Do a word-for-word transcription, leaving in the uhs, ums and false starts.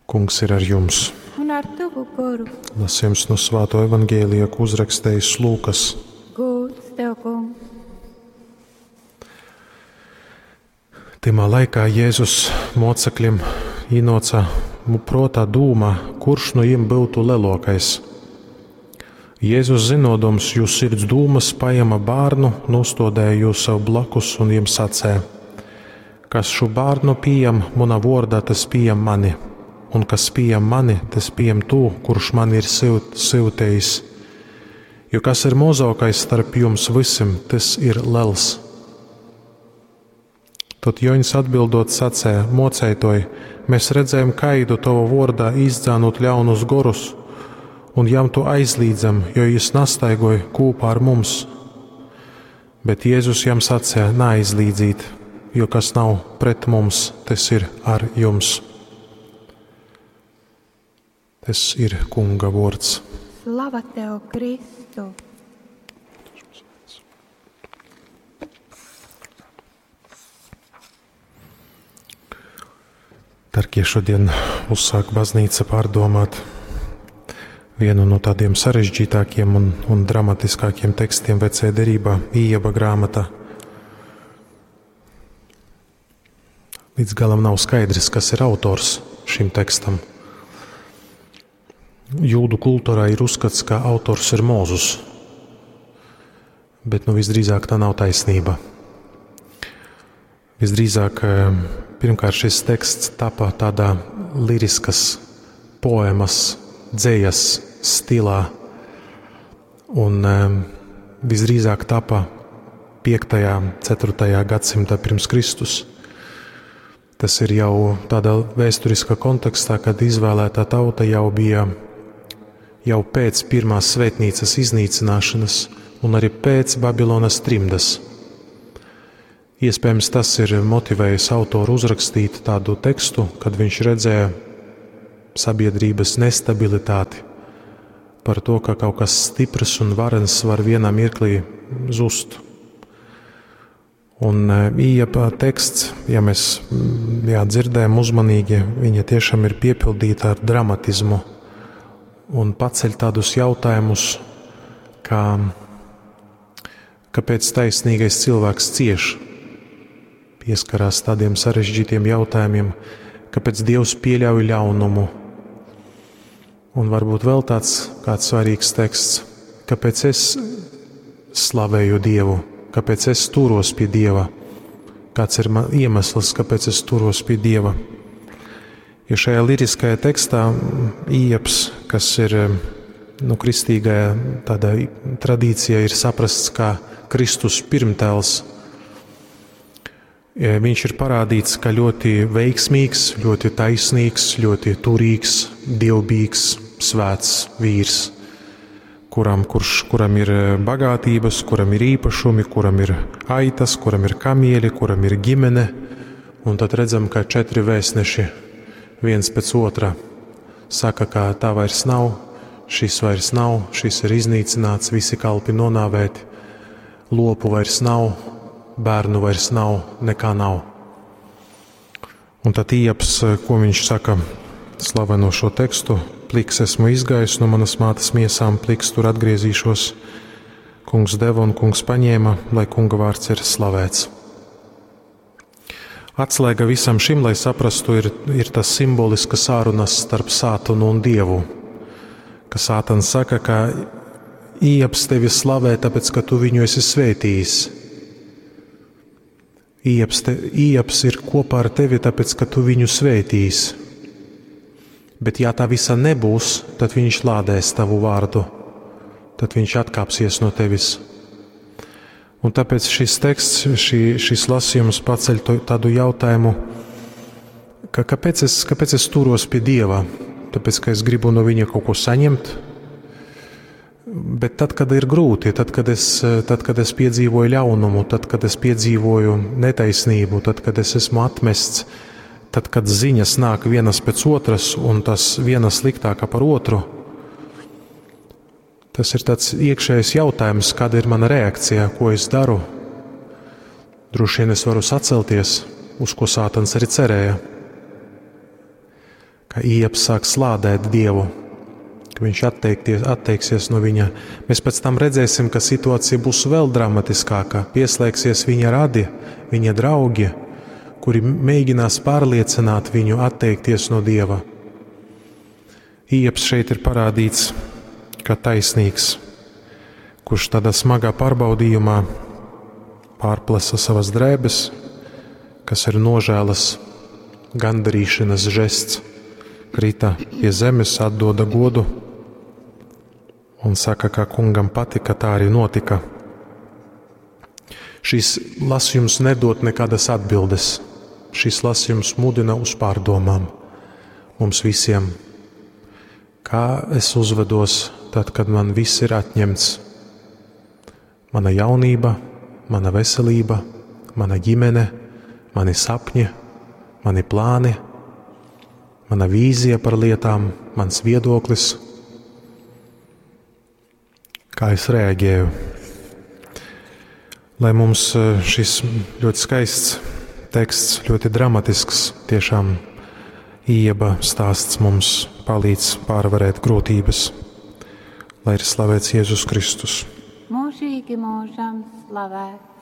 Kungs ir ar jums. Un ar tavu goru. Lasījums no Svētā evaņģēlija, ko uzrakstījis Lūkas. Gods tev, kungs. Timā laikā Jēzus mocekļiem inoca protā dūma, kurš no jiem būtu lielākais. Jēzus zinodams jūs sirds dūmas, paima bārnu, nostādēja jūs sev blakus un jiem sacēja: kas šo bārnu pieņem manā vārdā, tas pieņem mani, un kas pieņem mani, tas pieņem to, kurš man ir sūtījis. Jo kas ir mazākais starp jums visiem, tas ir liels. Tad Joņs atbildot sacēja: mocētoji, mēs redzējām kaidu tava vārdā izdzēnot ļaunus gorus, un jām to aizlīdzam, jo jis nastaigoja kūpā ar mums. Bet Jēzus jām sacēja: neaizlīdzīt, jo kas nav pret mums, tas ir ar jums. Tas ir Kunga vārds. Slava tev, Kristu! Tarkie šodien uzsāk baznīca pārdomāt vienu no tādiem sarežģītākiem un, un dramatiskākiem tekstiem vecajā derībā, Ījaba grāmatā. Līdz galam nav skaidrs, kas ir autors šim tekstam. Jūdu kultūrā ir uzskats, ka autors ir Mūzus, bet nu visdrīzāk tā nav taisnība. Visdrīzāk, pirmkārt, šis teksts tapa tādā liriskas poemas, dzējas stilā, un visdrīzāk tapa piektajā, ceturtajā gadsimtā pirms Kristus. Tas ir jau tādā vēsturiskā kontekstā, kad izvēlētā tauta jau bija jau pēc pirmās svētnīcas iznīcināšanas un arī pēc Babilonas trimdas. Iespējams, tas ir motivējis autoru uzrakstīt tādu tekstu, kad viņš redzēja sabiedrības nestabilitāti, par to, ka kaut kas stiprs un varens var vienā mirklī zust. Un Ījaba teksts, ja mēs jā, dzirdējam uzmanīgi, viņa tiešām ir piepildīta ar dramatismu un paceļ tādus jautājumus, kā kāpēc taisnīgais cilvēks cieš, pieskarās tādiem sarežģītiem jautājumiem, kāpēc Dievs pieļauj ļaunumu. Un varbūt vēl tāds kāds svarīgs teksts, kāpēc es slavēju Dievu, kāpēc es turos pie Dieva, kāds ir man iemesls, kāpēc es turos pie Dieva. Jo šajā liriskajā tekstā Ījabs, kas ir nu, kristīgajā tādā tradīcijā, ir saprasts kā Kristus pirmtēls. Viņš ir parādīts kā ļoti veiksmīgs, ļoti taisnīgs, ļoti turīgs, dievbijīgs, svēts vīrs, kuram, kurš, kuram ir bagātības, kuram ir īpašumi, kuram ir aitas, kuram ir kamieļi, kuram ir ģimene. Un tad redzam, ka četri vēstneši viens pēc otra saka, ka tā vairs nav, šis vairs nav, šis ir iznīcināts, visi kalpi nonāvēti, lopu vairs nav, bērnu vairs nav, nekā nav. Un tad Ījabs, ko viņš saka, slaveno šo tekstu: pliks esmu izgājis no manas mātes miesām, pliks tur atgriezīšos. Kungs deva un kungs paņēma, lai kunga vārds ir slavēts. Atslēga visam šim, lai saprastu, ir, ir tas simboliskas sārunas starp Sātanu un Dievu. Ka Sātans saka, ka Ījabs tevi slavē, tāpēc, ka tu viņu esi svētījis. Ījabs, te, Ījabs ir kopā ar tevi, tāpēc, ka tu viņu svētījis. Bet ja tā visa nebūs, tad viņš lādēs tavu vārdu, tad viņš atkāpsies no tevis. Un tāpēc šis teksts, šī, šis lasījums paceļ to, tādu jautājumu, ka kāpēc es, kāpēc es turos pie Dieva? Tāpēc, ka es gribu no viņa kaut ko saņemt. Bet tad, kad ir grūti, tad, kad es, tad, kad es piedzīvoju ļaunumu, tad, kad es piedzīvoju netaisnību, tad, kad es esmu atmests, tad, kad ziņas nāk vienas pēc otras un tas viena sliktāka par otru, tas ir tāds iekšējs jautājums, kāda ir mana reakcija, ko es daru. Droši vien es varu sacelties, uz ko Sātans arī cerēja. ka Ieps sāk slādēt Dievu, ka viņš atteiksies no viņa. Mēs pēc tam redzēsim, ka situācija būs vēl dramatiskāka. Pieslēgsies viņa radi, viņa draugi, kuri mēģinās pārliecināt viņu atteikties no Dieva. Ieps šeit ir parādīts kā taisnīgs, kurš tādā smagā pārbaudījumā pārplasa savas drēbes, kas ir nožēlas, gandarīšanas žests, krita pie zemes, atdoda godu un saka, ka kungam patika, tā arī notika. Šis lasījums nedod nekādas atbildes. Šis lasījums mudina uz pārdomām mums visiem. Kā es uzvedos tad, kad man viss ir atņemts? Mana jaunība, mana veselība, mana ģimene, mani sapņi, mani plāni, mana vīzija par lietām, mans viedoklis. Kā es reaģēju? Lai mums šis ļoti skaists teksts, ļoti dramatisks, tiešām Ieba stāsts mums palīdz pārvarēt grūtības. Lai ir slavēts Jēzus Kristus. Mūžīgi mūžam slavēts.